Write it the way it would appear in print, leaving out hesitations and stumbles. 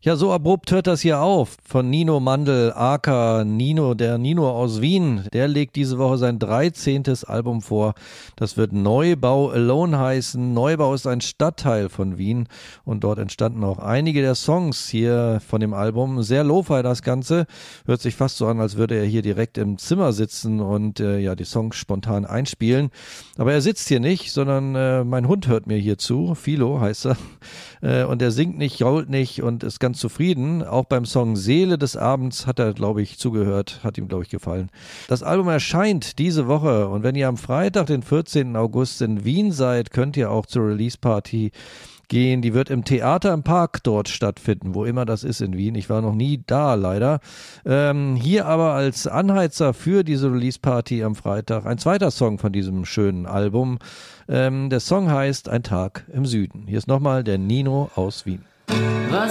Ja, so abrupt hört das hier auf. Von Nino Mandl, aka Nino, der Nino aus Wien. Der legt diese Woche sein 13. Album vor. Das wird Neubau Alone heißen. Neubau ist ein Stadtteil von Wien und dort entstanden auch einige der Songs hier von dem Album. Sehr lo-fi das Ganze. Hört sich fast so an, als würde er hier direkt im Zimmer sitzen und die Songs spontan einspielen. Aber er sitzt hier nicht, sondern mein Hund hört mir hier zu. Philo heißt er. Und er singt nicht, jault nicht und ist ganz zufrieden. Auch beim Song Seele des Abends hat er, glaube ich, zugehört. Hat ihm, glaube ich, gefallen. Das Album erscheint diese Woche und wenn ihr am Freitag, den 14. August in Wien seid, könnt ihr auch zur Release-Party gehen. Die wird im Theater im Park dort stattfinden, wo immer das ist in Wien. Ich war noch nie da, leider. Hier aber als Anheizer für diese Release-Party am Freitag ein zweiter Song von diesem schönen Album. Der Song heißt Ein Tag im Süden. Hier ist nochmal der Nino aus Wien. Was